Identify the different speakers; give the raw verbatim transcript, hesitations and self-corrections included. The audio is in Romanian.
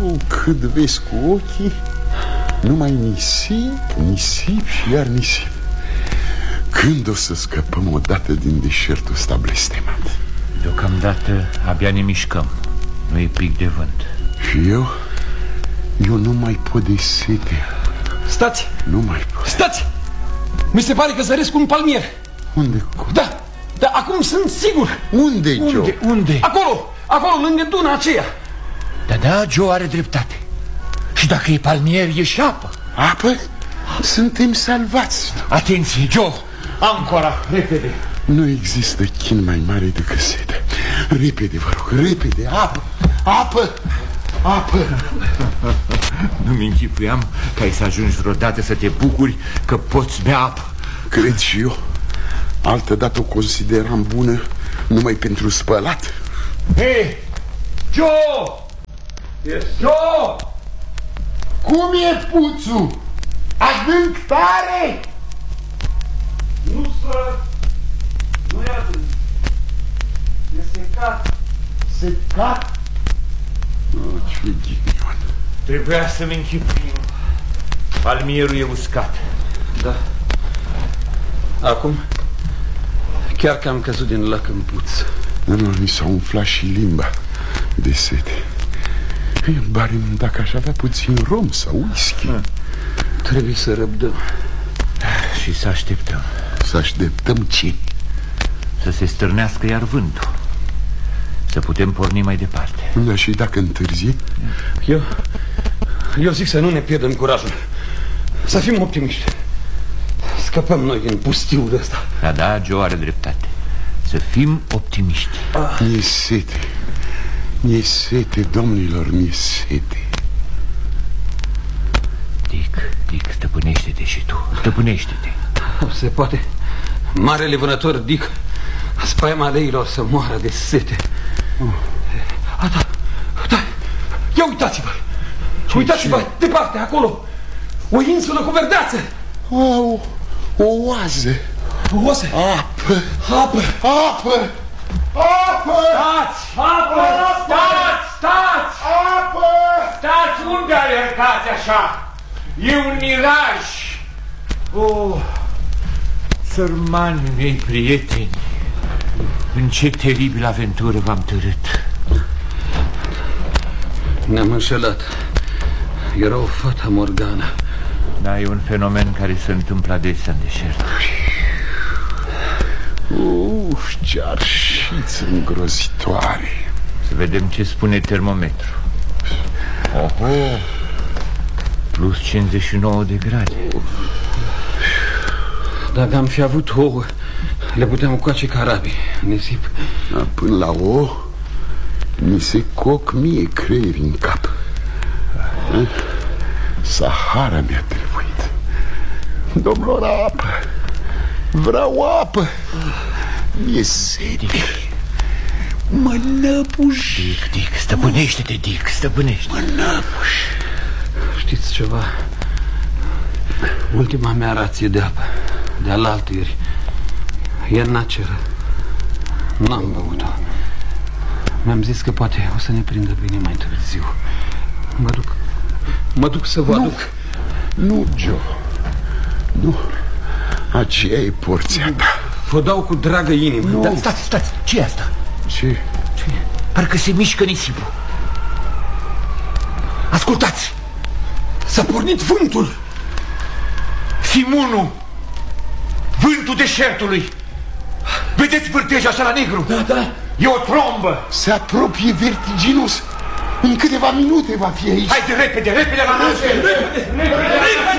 Speaker 1: Oh, cât vezi cu ochii, numai nisip, nisip și iar nisip. Când o să scăpăm odată din deșertul ăsta blestemat?
Speaker 2: Deocamdată abia ne mișcăm. Nu e pic de vânt.
Speaker 1: Și eu? Eu nu mai pot de sete.
Speaker 3: Stați!
Speaker 1: Nu mai pot.
Speaker 3: Stați! Mi se pare că zăresc un palmier.
Speaker 1: Unde?
Speaker 3: Da, da, acum sunt sigur.
Speaker 1: Unde, Joe?
Speaker 2: Unde? Unde?
Speaker 3: Acolo, acolo, lângă duna aceea.
Speaker 2: Da, da, Joe are dreptate. Și dacă e palmier, e și apă.
Speaker 1: Apă? Suntem salvați.
Speaker 2: Atenție, Joe! Ancora, repede.
Speaker 1: Nu există chin mai mare decât sete. Repede, vă rog, repede, apă, apă, apă.
Speaker 2: Nu-mi închipuiam că ai să ajungi vreodată să te bucuri că poți bea apă.
Speaker 1: Cred și eu. Altădată o consideram bună numai pentru spălat.
Speaker 2: Hei, Joe!
Speaker 3: Yes.
Speaker 2: Joe!
Speaker 1: Cum e puțul? Adânc tare?
Speaker 3: Nu, sără. Nu e atât. E secat.
Speaker 1: Secat? Oh, ce ghinion.
Speaker 2: Trebuia să-mi închipuim. Palmierul e uscat.
Speaker 3: Da. Acum chiar că am căzut din lac în puț.
Speaker 1: Nu, nu, mi s-a umflat și limba de sete. Barem dacă aș avea puțin rom sau whisky.
Speaker 3: Ha. Trebuie să răbdăm.
Speaker 2: Și să așteptăm.
Speaker 1: Să așteptăm ce?
Speaker 2: Să se stârnească iar vântul. Să putem porni mai departe.
Speaker 1: Da, și dacă întârzie?
Speaker 3: Eu Eu zic să nu ne pierdem curajul. Să fim optimiști. Scăpăm noi din pustiul ăsta.
Speaker 2: Da, da, Joe are dreptate. Să fim optimiști.
Speaker 1: ah. Mi-e sete. Mi-e sete, domnilor, mi-e sete.
Speaker 2: Dick, Dick, stăpânește-te și tu. Stăpânește-te.
Speaker 3: Se poate. Marele vânător Dick a spaima leilor să moară de sete. uh. A, da, da. Ia uitați-vă. Uitați-vă, departe, acolo. O insulă cu verdeață.
Speaker 1: Oh, o oază.
Speaker 3: O oază.
Speaker 1: Apă.
Speaker 3: Apă.
Speaker 1: Apă. Apă.
Speaker 2: Stați! Apă! Stați! Stați!
Speaker 1: Apă!
Speaker 2: Stați! Unde alergați așa? E un miraj. Oh, sărmani mei prieteni, în ce teribilă aventură v-am târât.
Speaker 3: Ne-am înșelat. Era o fata Morgana.
Speaker 2: Da, e un fenomen care se întâmplă adesea în deșert.
Speaker 1: Uf, ce arșiță îngrozitoare.
Speaker 2: Să vedem ce spune termometru. Oho, plus cincizeci și nouă de grade.
Speaker 3: Dacă am fi avut ouă, le puteam coace ca arabii. Nisip.
Speaker 1: Da, până la o, mi se coc mie creieri în cap. Sahara mi-a trebuit. Domnilor, apă. Vreau apă. Mi-e sete. Mă năbuș.
Speaker 2: Dick, Dick, stăpânește-te, Dick, stăpânește.
Speaker 1: Mă năbuș.
Speaker 3: Știți ceva? Ultima mea rație de apă de alaltăieri e naceră. N-am băut-o. Mi-am zis că poate o să ne prindă bine mai târziu. Mă duc. Mă duc să vă
Speaker 1: nu.
Speaker 3: aduc.
Speaker 1: Nu, Joe. Nu. Aceea e porția ta.
Speaker 3: Vă dau cu dragă inimă.
Speaker 1: Nu.
Speaker 2: Da, stați, stați, ce e asta?
Speaker 1: Ce?
Speaker 2: Ce? Parcă se mișcă nisipul. Ascultați!
Speaker 3: S-a pornit vântul.
Speaker 2: Simunul! Vântul deșertului! Vedeți vârtej așa la negru?
Speaker 3: Da, da.
Speaker 2: E o trombă!
Speaker 1: Se apropie vertiginos. În câteva minute va fi aici.
Speaker 2: Haide, repede, repede la naște!
Speaker 3: Repede, repede, repede.